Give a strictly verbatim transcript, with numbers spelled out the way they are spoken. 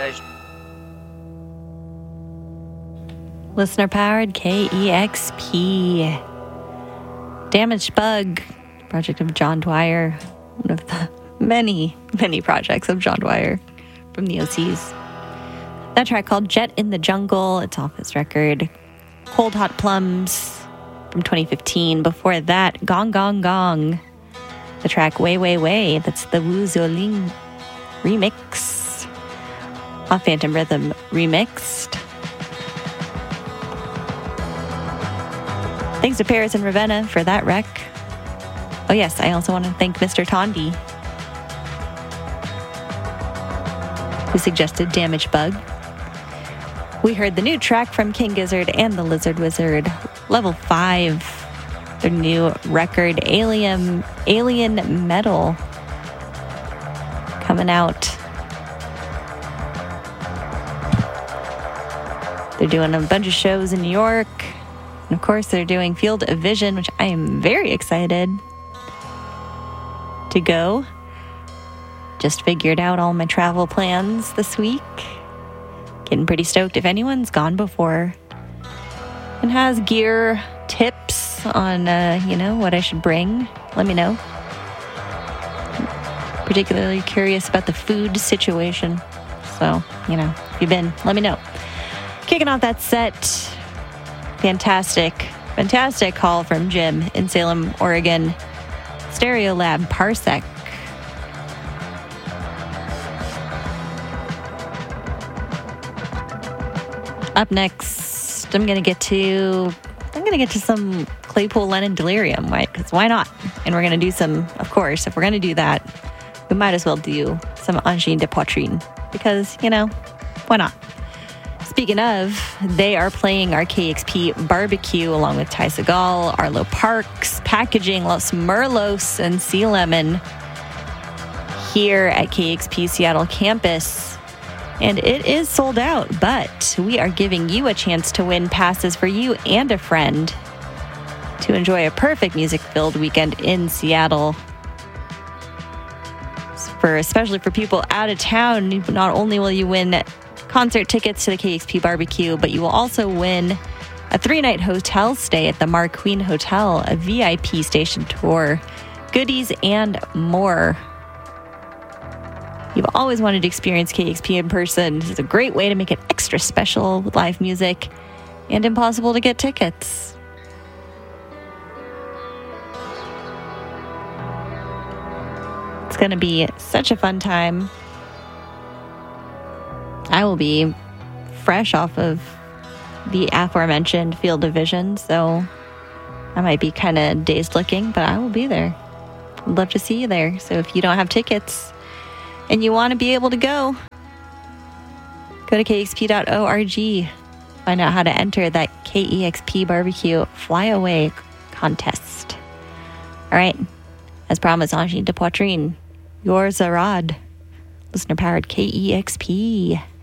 version. Listener-powered K E X P. Damaged Bug, project of John Dwyer. One of the many, many projects of John Dwyer from the O Cs. That track called Jet in the Jungle. It's off his record Cold Hot Plums from twenty fifteen. Before that, Gong Gong Gong. The track Way Way Way. That's the Wu Zhuoling remix. Off Phantom Rhythm Remixed. Thanks to Paris and Ravenna for that rec. Oh yes, I also want to thank Mister Tondi, who suggested Damaged Bug. We heard the new track from King Gizzard and the Lizard Wizard, Level five, their new record, Alien, Alien Metal, coming out. They're doing a bunch of shows in New York. And of course, they're doing Field of Vision, which I am very excited to go. Just figured out all my travel plans this week. Getting pretty stoked. If anyone's gone before and has gear tips on, uh, you know, what I should bring, let me know. I'm particularly curious about the food situation. So, you know, if you've been, let me know. Kicking off that set, fantastic, fantastic call from Jim in Salem, Oregon. Stereolab Parsec. Up next, I'm gonna get to I'm gonna get to some Claypool Lennon Delirium, right? Because why not? And we're gonna do some, of course, if we're gonna do that, we might as well do some Angine de Poitrine. Because, you know, why not? Speaking of, they are playing our K X P Barbecue along with Ty Segall, Arlo Parks, Packaging, Los Merlos, and Sea Lemon here at K X P Seattle campus. And it is sold out, but we are giving you a chance to win passes for you and a friend to enjoy a perfect music-filled weekend in Seattle. For especially for people out of town, not only will you win concert tickets to the K X P Barbecue, but you will also win a three-night hotel stay at the Marqueen Hotel, a V I P station tour, goodies, and more. You've always wanted to experience K X P in person. This is a great way to make it extra special with live music and impossible to get tickets. It's going to be such a fun time. I will be fresh off of the aforementioned Field of Vision, so I might be kind of dazed looking, but I will be there. I'd love to see you there. So if you don't have tickets and you want to be able to go, go to K X P dot org. Find out how to enter that K E X P Barbecue Flyaway contest. All right. As promised, Angine de Poitrine, yours a rod. Listener-powered K E X P.